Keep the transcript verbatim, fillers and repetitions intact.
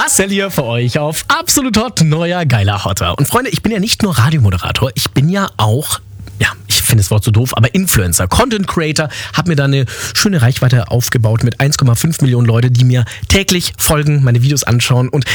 Marcel hier für euch auf Absolut Hot, neuer geiler Hotter. Und Freunde, ich bin ja nicht nur Radiomoderator, ich bin ja auch, ja, ich finde das Wort so doof, aber Influencer, Content Creator, habe mir da eine schöne Reichweite aufgebaut mit eins Komma fünf Millionen Leute, die mir täglich folgen, meine Videos anschauen. Und